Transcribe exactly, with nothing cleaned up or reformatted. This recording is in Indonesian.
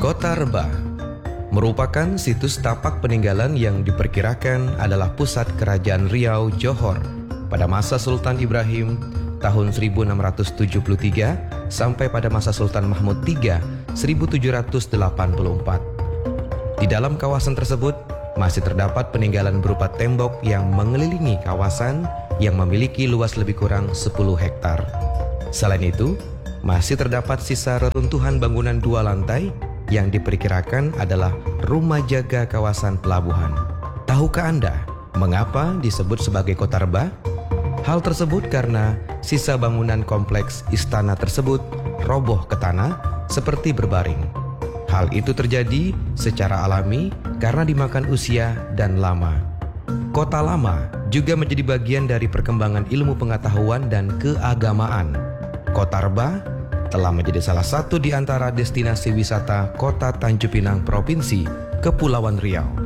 Kota Rebah merupakan situs tapak peninggalan yang diperkirakan adalah pusat kerajaan Riau Johor pada masa Sultan Ibrahim tahun seribu enam ratus tujuh puluh tiga sampai pada masa Sultan Mahmud tiga seribu tujuh ratus delapan puluh empat. Di dalam kawasan tersebut masih terdapat peninggalan berupa tembok yang mengelilingi kawasan yang memiliki luas lebih kurang sepuluh hektar. Selain itu, masih terdapat sisa reruntuhan bangunan dua lantai yang diperkirakan adalah rumah jaga kawasan pelabuhan. Tahukah Anda mengapa disebut sebagai Kota Rebah? Hal tersebut karena sisa bangunan kompleks istana tersebut roboh ke tanah seperti berbaring. Hal itu terjadi secara alami karena dimakan usia dan lama. Kota lama juga menjadi bagian dari perkembangan ilmu pengetahuan dan keagamaan. Kota Rebah telah menjadi salah satu di antara destinasi wisata Kota Tanjung Pinang Provinsi Kepulauan Riau.